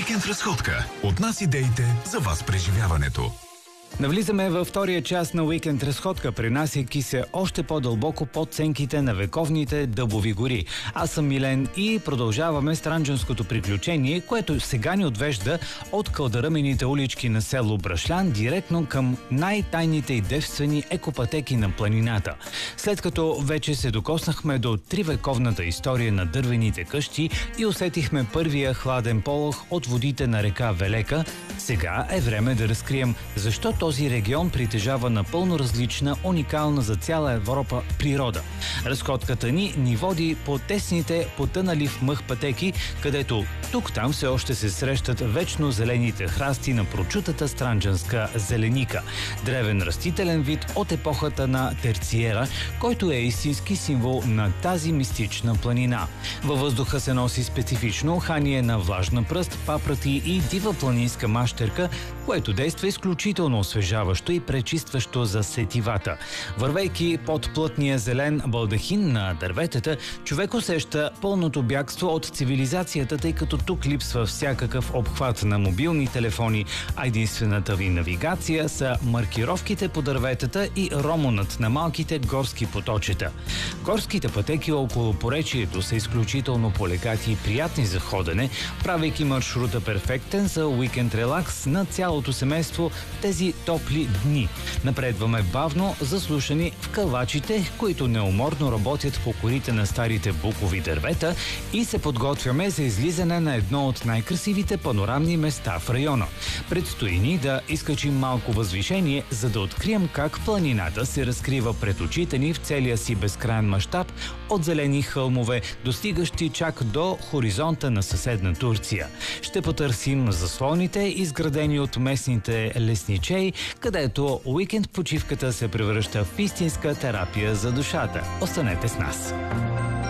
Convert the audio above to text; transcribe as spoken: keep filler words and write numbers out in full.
Уикенд разходка. От нас идеите, за вас преживяването. Навлизаме във втория час на Уикенд разходка, пренасяйки се още по-дълбоко под сенките на вековните дъбови гори. Аз съм Милен и продължаваме странджанското приключение, което сега ни отвежда от кълдарамените улички на село Брашлян директно към най-тайните и девствени екопатеки на планината. След като вече се докоснахме до тривековната история на дървените къщи и усетихме първия хладен полох от водите на река Велека, сега е време да разкрием защо този регион притежава напълно различна, уникална за цяла Европа природа. Разходката ни ни води по тесните, потънали в мъх пътеки, където тук-там все още се срещат вечно зелените храсти на прочутата странджанска зеленика. Древен растителен вид от епохата на Терциера, който е истински символ на тази мистична планина. Във въздуха се носи специфично ухание на влажна пръст, папрати и дива планинска мащерка, което действа изключително освежаващо и пречистващо за сетивата. Вървейки под плътния зелен балдахин на дърветата, човек усеща пълното бягство от цивилизацията, тъй като тук липсва всякакъв обхват на мобилни телефони, а единствената ви навигация са маркировките по дърветата и ромонът на малките горски поточета. Горските пътеки около поречието са изключително полегати и приятни за ходене, правейки маршрута перфектен за уикенд релакс на цялото семейство тези топли дни. Напредваме бавно, заслушани в кълвачите, които неуморно работят по корите на старите букови дървета, и се подготвяме за излизане на едно от най-красивите панорамни места в района. Предстои ни да изкачим малко възвишение, за да открием как планината се разкрива пред очите ни в целия си безкрайен мащаб, от зелени хълмове, достигащи чак до хоризонта на съседна Турция. Ще потърсим заслоните, изградени от местните лесничеи, където уикенд почивката се превръща в истинска терапия за душата. Останете с нас!